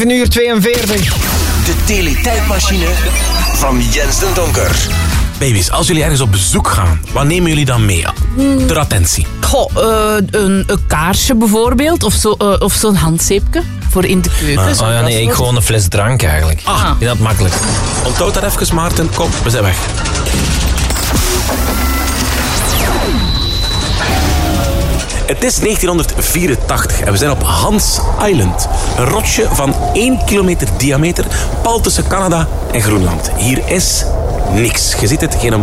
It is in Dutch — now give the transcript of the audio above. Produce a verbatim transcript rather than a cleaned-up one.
zeven uur tweeënveertig. De teletijdmachine van Jens den Donker. Baby's, als jullie ergens op bezoek gaan, wat nemen jullie dan mee? Ter attentie. Goh, uh, een, een kaarsje bijvoorbeeld. Of, zo, uh, of zo'n handzeepje voor in de keuken. Ah, oh ja, nee, ik gewoon een fles drank eigenlijk. Ah. Is dat makkelijk? Onthoud dat even, Maarten. Kom, we zijn weg. Het is negentienhonderdvierentachtig en we zijn op Hans Island. Een rotsje van één kilometer diameter, pal tussen Canada en Groenland. Hier is niks. Je ziet het, geen